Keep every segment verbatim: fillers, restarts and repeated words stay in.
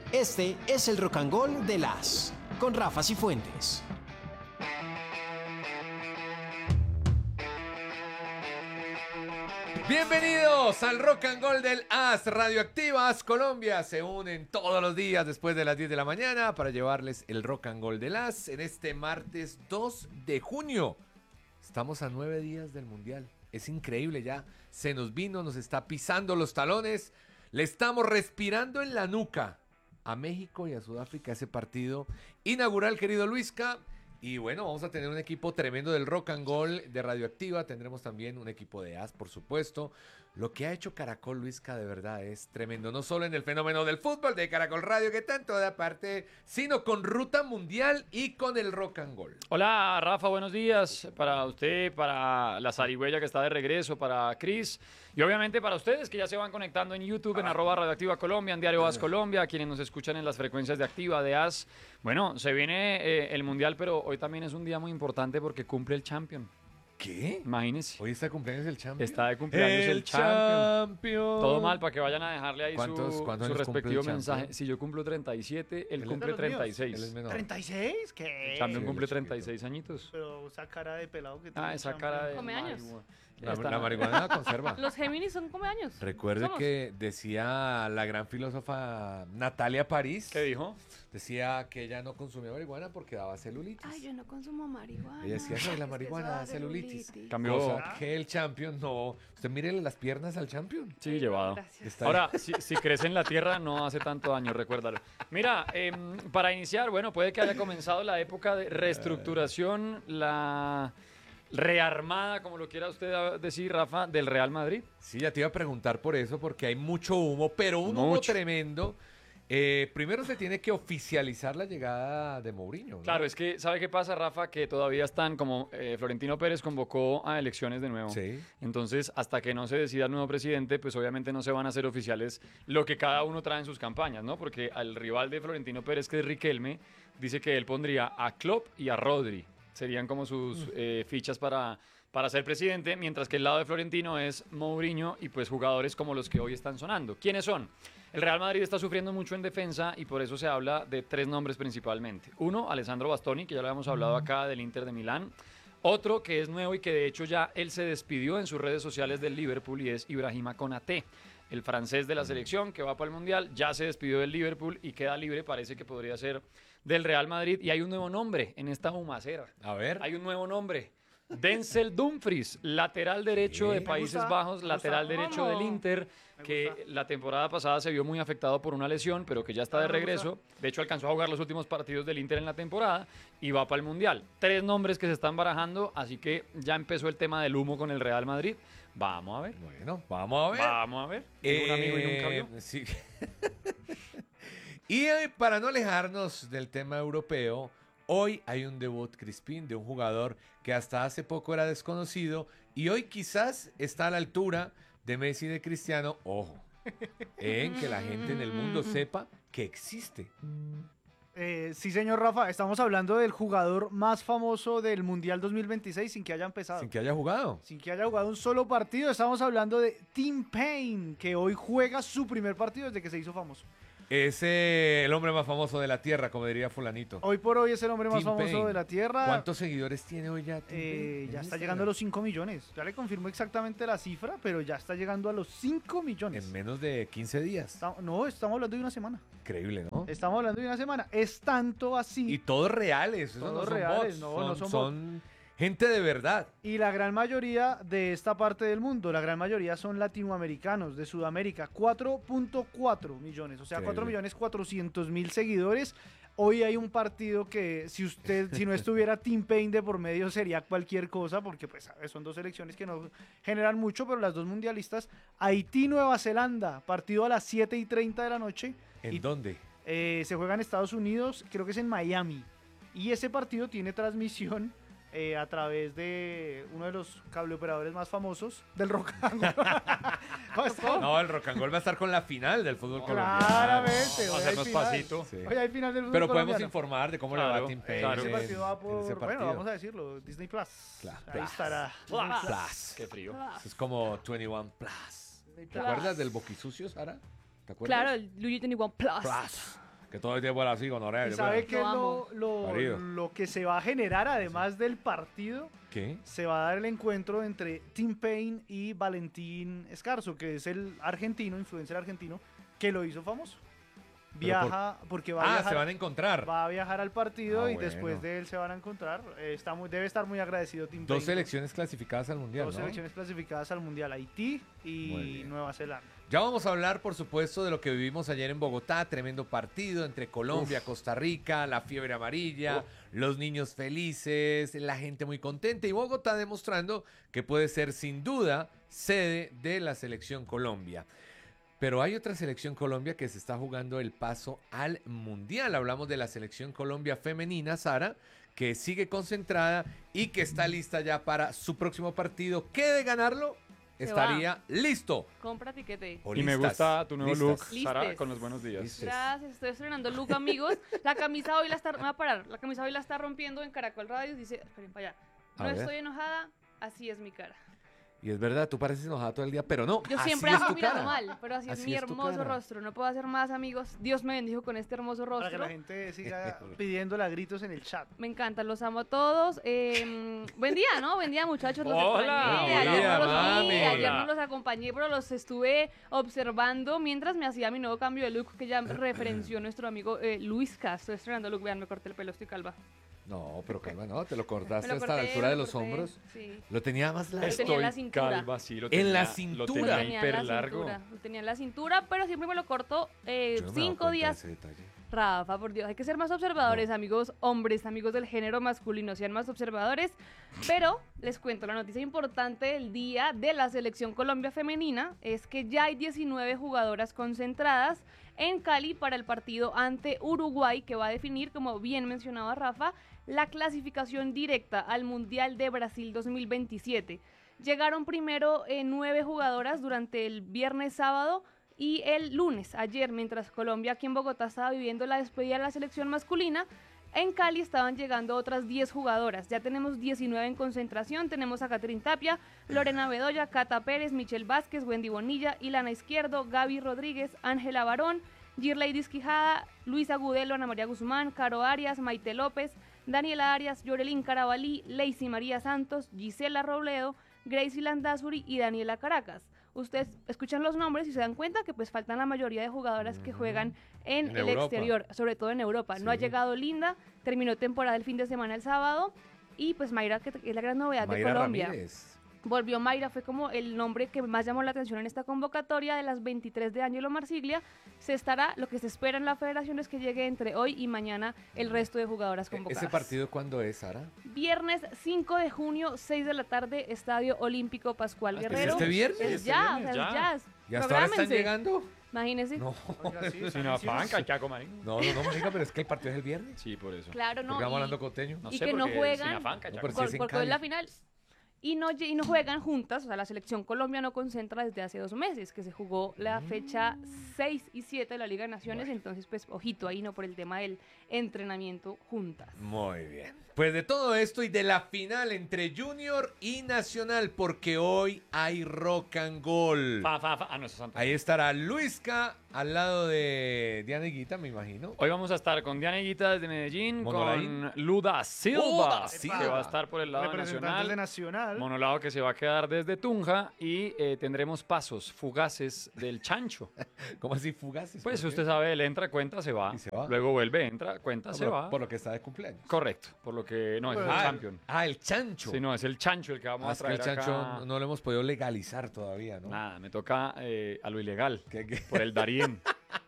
Este es el Rock and Roll de las con Rafa Cifuentes. Bienvenidos al Rock and Roll del A S. Radioactivas Colombia se unen todos los días después de las diez de la mañana para llevarles el Rock and Roll del A S en este martes dos de junio. Estamos a nueve días del Mundial. Es increíble ya. Se nos vino, nos está pisando los talones. Le estamos respirando en la nuca a México y a Sudáfrica ese partido inaugural, querido Luisca. Y bueno, vamos a tener un equipo tremendo del Rock and Roll de Radioactiva. Tendremos también un equipo de A S, por supuesto. Lo que ha hecho Caracol, Luisca, de verdad es tremendo. No solo en el fenómeno del fútbol de Caracol Radio, que tanto da parte, sino con Ruta Mundial y con el Rock and Roll. Hola, Rafa, buenos días. Para usted, para la zarigüeya que está de regreso, para Cris. Y obviamente para ustedes que ya se van conectando en YouTube, en arroba Radioactiva Colombia, en Diario A S Colombia, quienes nos escuchan en las frecuencias de Activa, de A S. Bueno, se viene eh, el Mundial, pero hoy también es un día muy importante porque cumple el Champion. ¿Qué? Imagínese. Hoy está de cumpleaños el Champion. Está de cumpleaños el, el Champion. Champion. Todo mal para que vayan a dejarle ahí ¿Cuántos- su, cuántos su años cumple respectivo el Champion? mensaje. Si yo cumplo treinta y siete, él Él es cumple de los míos. treinta y Él es seis. menor. ¿treinta y seis? ¿Qué? Champion Sí, cumple él es chiquito. treinta y seis añitos. Pero esa cara de pelado que tiene. Ah, esa Champion. cara de... Come años. marihuana. La, Está- la marihuana la conserva. Los Géminis son come años. Recuerde Somos. que decía la gran filósofa Natalia París. ¿Qué dijo? Decía que ella no consumía marihuana porque daba celulitis. Ay, yo no consumo marihuana. Ella decía, no, la Es marihuana eso da da celulitis. celulitis. Cambió. Cosa que el Champion no. Usted mírele las piernas al Champion. Sí, llevado. Gracias. Está Ahora, si, si crece en la tierra, no hace tanto daño, recuérdalo. Mira, eh, para iniciar, bueno, puede que haya comenzado la época de reestructuración, la rearmada, como lo quiera usted decir, Rafa, del Real Madrid. Sí, ya te iba a preguntar por eso, porque hay mucho humo, pero un humo Mucho. tremendo. Eh, primero se tiene que oficializar la llegada de Mourinho, ¿no? Claro, es que, ¿sabe qué pasa, Rafa? Que todavía están, como eh, Florentino Pérez convocó a elecciones de nuevo. Sí. Entonces, hasta que no se decida el nuevo presidente, pues obviamente no se van a hacer oficiales lo que cada uno trae en sus campañas, ¿no? Porque al rival de Florentino Pérez, que es Riquelme, dice que él pondría a Klopp y a Rodri. Serían como sus eh, fichas para, para ser presidente, mientras que el lado de Florentino es Mourinho y pues jugadores como los que hoy están sonando. ¿Quiénes son? El Real Madrid está sufriendo mucho en defensa y por eso se habla de tres nombres principalmente. Uno, Alessandro Bastoni, que ya lo habíamos hablado acá, del Inter de Milán. Otro que es nuevo y que de hecho ya él se despidió en sus redes sociales del Liverpool y es Ibrahima Konaté, el francés de la selección que va para el Mundial, ya se despidió del Liverpool y queda libre, parece que podría ser del Real Madrid. Y hay un nuevo nombre en esta humacera. A ver. Hay un nuevo nombre. Denzel Dumfries, lateral derecho Sí. de Me Países gusta, Bajos, me lateral gusta. derecho Vamos. del Inter, Me que gusta. la temporada pasada se vio muy afectado por una lesión, pero que ya está de Ah, me regreso. De hecho, alcanzó a jugar los últimos partidos del Inter en la temporada y va para el Mundial. Tres nombres que se están barajando, así que ya empezó el tema del humo con el Real Madrid. Vamos a ver. Bueno, vamos a ver. Vamos a ver. Tengo un amigo y nunca vio. Eh, sí. Y eh, para no alejarnos del tema europeo, hoy hay un debut, Crispín, de un jugador que hasta hace poco era desconocido y hoy quizás está a la altura de Messi y de Cristiano. Ojo, en que la gente en el mundo sepa que existe. Eh, sí, señor Rafa, estamos hablando del jugador más famoso del Mundial dos mil veintiséis sin que haya empezado. Sin que haya jugado. Sin que haya jugado un solo partido. Estamos hablando de Tim Payne, que hoy juega su primer partido desde que se hizo famoso. Es eh, el hombre más famoso de la tierra, como diría fulanito. Hoy por hoy es el hombre más Tim famoso Payne. de la Tierra. ¿Cuántos seguidores tiene hoy ya Tim Eh, Payne en ya está Instagram? llegando a los cinco millones. Ya le confirmo exactamente la cifra, pero ya está llegando a los cinco millones. En menos de quince días. Está- no, estamos hablando de una semana. Increíble, ¿no? Estamos hablando de una semana. Es tanto así. Y todos reales, esos Todos no son reales, bots, no, son, no son son gente de verdad. Y la gran mayoría de esta parte del mundo, la gran mayoría son latinoamericanos, de Sudamérica, cuatro punto cuatro millones, o sea, Increíble. cuatro millones cuatrocientos mil seguidores. Hoy hay un partido que si usted, si no estuviera Tim Payne de por medio sería cualquier cosa, porque pues ¿sabes? Son dos selecciones que no generan mucho, pero las dos mundialistas. Haití, Nueva Zelanda, partido a las siete y treinta de la noche. ¿En Y, dónde? eh, se juega en Estados Unidos, creo que es en Miami. Y ese partido tiene transmisión eh, a través de uno de los cableoperadores más famosos del rock and roll. ¿Cómo está? No, el Rock and Roll va a estar con la final del fútbol colombiano. Claramente. hoy hay Hacernos final. pasito. Sí. Hoy hay final del fútbol Pero podemos colombiano. informar de cómo le va Claro, a Tim Payne claro. Ese en- partido va en por, ese bueno, partido. vamos a decirlo, Disney Plus. Claro. Ahí Plus. estará. Plus. Disney Plus. Qué frío. Eso es como veintiuno Plus. Disney ¿Te Plus. acuerdas del boquisucio, Sara? ¿Te acuerdas? Claro, el Luigi veintiuno Plus. Plus. Que todo el tiempo era así, con ¿Y horario. sabe bueno. qué es lo, lo, Marido. lo que se va a generar además del partido? ¿Qué? Se va a dar el encuentro entre Tim Payne y Valentín Escarzo, que es el argentino, influencer argentino, que lo hizo famoso. Viaja, porque va a Ah, viajar, se van a encontrar. va a viajar al partido Ah, y bueno. después de él se van a encontrar. Eh, está muy, debe estar muy agradecido Tim Dos Payne. selecciones clasificadas al Mundial, Dos ¿no? selecciones clasificadas al Mundial, Haití Muy y bien. Nueva Zelanda. Ya vamos a hablar, por supuesto, de lo que vivimos ayer en Bogotá. Tremendo partido entre Colombia, Costa Rica, la fiebre amarilla, los niños felices, la gente muy contenta y Bogotá demostrando que puede ser sin duda sede de la selección Colombia. Pero hay otra selección Colombia que se está jugando el paso al Mundial. Hablamos de la selección Colombia femenina, Sara, que sigue concentrada y que está lista ya para su próximo partido. ¿Qué de ganarlo? Se Estaría listo. Compra tiquete. O Y me listas, gusta tu nuevo look, listas. Sara, Listes. con los buenos días. Listes. Gracias, estoy estrenando look, amigos. La camisa hoy la está... Me voy a parar. La camisa hoy la está rompiendo en Caracol Radio. Dice, esperen para allá. A No ver. estoy enojada, así es mi cara. Y es verdad, tú pareces enojada todo el día, pero no. Yo así siempre es ando tu mirando cara. mal, pero así, es Así mi es tu hermoso cara. rostro. No puedo hacer más, amigos. Dios me bendijo con este hermoso Para que rostro. la gente siga pidiéndole a gritos en el chat. Me encanta, los amo a todos. Eh, buen día, ¿no? Buen día, muchachos. Los Hola, extrañé. buen Ayer día, no los vi, mami. ayer Hola. no los acompañé, pero los estuve observando mientras me hacía mi nuevo cambio de look que ya referenció nuestro amigo eh, Luis Castro. Estoy estrenando look, vean, me corté el pelo, estoy calva. No, pero calma, no, te lo Me cortaste lo hasta corté, la altura me de lo los corté, hombros. Sí. Lo tenía más largo. Lo tenía en la Estoy cintura. calva, sí, lo En tenía, la Lo cintura. Lo tenía tenía en hiper la largo. cintura, lo tenía en la cintura, pero siempre me lo corto eh, Yo no me he dado cinco cuenta de días. ese detalle. Rafa, por Dios, hay que ser más observadores, amigos hombres, amigos del género masculino, sean más observadores. Pero les cuento, la noticia importante del día de la selección Colombia femenina es que ya hay diecinueve jugadoras concentradas en Cali para el partido ante Uruguay, que va a definir, como bien mencionaba Rafa, la clasificación directa al Mundial de Brasil dos mil veintisiete. Llegaron primero eh, nueve jugadoras durante el viernes, sábado y el lunes, ayer, mientras Colombia aquí en Bogotá estaba viviendo la despedida de la selección masculina. En Cali estaban llegando otras diez jugadoras. Ya tenemos diecinueve en concentración. Tenemos a Catherine Tapia, Lorena Bedoya, Cata Pérez, Michelle Vázquez, Wendy Bonilla, Ilana Izquierdo, Gaby Rodríguez, Ángela Barón, Girlady Quijada, Luisa Gudelo, Ana María Guzmán, Caro Arias, Maite López, Daniela Arias, Yorelín Carabalí, Lacey María Santos, Gisela Robledo, Gracie Landazuri y Daniela Caracas. Ustedes escuchan los nombres y se dan cuenta que pues faltan la mayoría de jugadoras que juegan en, En el Europa. exterior, sobre todo en Europa. No ha Sí. llegado Linda, terminó temporada el fin de semana el sábado y pues Mayra, que es la gran novedad de Mayra Colombia. Ramírez. Volvió Mayra, fue como el nombre que más llamó la atención en esta convocatoria de las veintitrés de Ángelo Marsiglia. Se estará, lo que se espera en la federación es que llegue entre hoy y mañana el resto de jugadoras E- convocadas. ¿Ese partido cuándo es, Sara? Viernes cinco de junio, seis de la tarde, Estadio Olímpico Pascual Ah, ¿es Guerrero. este viernes? Es Este ya, viernes, o sea, es ya. ya. ¿Y hasta ahora están Prográmense. llegando? Imagínense. No, Oiga, sí, Sin afanca, Chaco, marico. no, no, no, marica, pero es que el partido es el viernes. Sí, por eso. Claro, no. Porque vamos y- hablando costeño. No y sé que no porque juegan. sin afanca, No, Chaco. pero sí por, es en porque hoy es la Cali. final. Y no, lle- y no juegan juntas, o sea, la selección Colombia no concentra desde hace dos meses, que se jugó la fecha seis y siete de la Liga de Naciones, entonces pues ojito ahí, no por el tema del entrenamiento juntas. Muy bien. Pues de todo esto y de la final entre Junior y Nacional, porque hoy hay rock and roll. Fa, fa, fa. Ah, no, eso es Santos. Ahí estará Luisca al lado de Diana Higuita, me imagino. Hoy vamos a estar con Diana Higuita desde Medellín, Monolaín. con Luda Silva, Luda Silva. que va a estar por el lado Representantes de nacional. Nacional. Monolado que se va a quedar desde Tunja y eh, tendremos pasos fugaces del chancho. ¿Cómo así fugaces? Pues ¿Por qué? usted sabe, él entra, cuenta, se va. Y se va. Luego vuelve, entra, cuenta, No, se pero va. Por lo que está de cumpleaños. Correcto, por lo que no, es el ah, champion. Ah, el chancho. Sí, no, es el chancho el que vamos Ah, a es que el traer chancho acá. no, no lo hemos podido legalizar todavía, ¿no? Nada, me toca eh, a lo ilegal, ¿Qué- qué? por el Darién.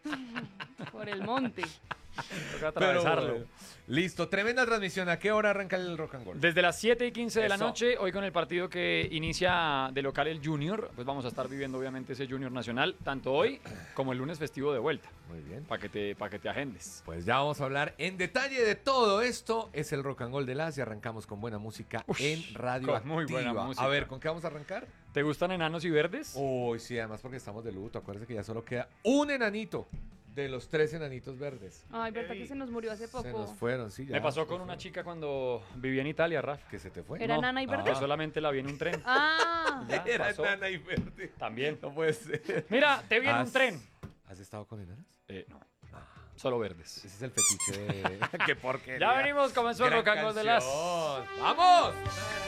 Por el monte. Toca Pero atravesarlo. bueno. Listo, tremenda transmisión. ¿A qué hora arranca el rock and roll? Desde las siete y quince de la Eso. noche, hoy con el partido que inicia de local el Junior, pues vamos a estar viviendo obviamente ese Junior Nacional, tanto hoy como el lunes festivo de vuelta, Muy bien. para que, te, pa' que te agendes. Pues ya vamos a hablar en detalle de todo esto. Es el rock and roll de las y arrancamos con buena música Ush, en Radio con muy buena Activa. música. A ver, ¿con qué vamos a arrancar? ¿Te gustan enanos y verdes? Uy, sí, además porque estamos de luto. Acuérdense que ya solo queda un enanito de los tres enanitos verdes. Ay, verdad que se nos murió hace Se nos poco. fueron, sí, ya. Me pasó se con nos una fueron. chica cuando vivía en Italia, Rafa. ¿Que se te fue? ¿Era No, nana y ah. verde? Que solamente la vi en un tren. Ah, Ya, Era pasó. enana y verde. También. No puede ser. Mira, te vi en un ¿Has- tren. ¿Has estado con enanas? Eh, no. Solo verdes. Ese es el fetiche de... ¡Qué porquería! Ya venimos, comenzó el Gran Rock and Roll de las... canción. ¡Vamos!